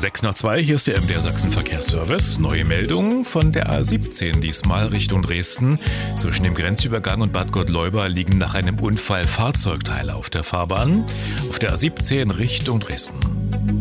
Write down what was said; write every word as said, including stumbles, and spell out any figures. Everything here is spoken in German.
sechs nach zwei, hier ist der M D R Sachsen-Verkehrsservice. Neue Meldung von der A siebzehn, diesmal Richtung Dresden. Zwischen dem Grenzübergang und Bad Gottleuba liegen nach einem Unfall Fahrzeugteile auf der Fahrbahn. Auf der A siebzehn Richtung Dresden.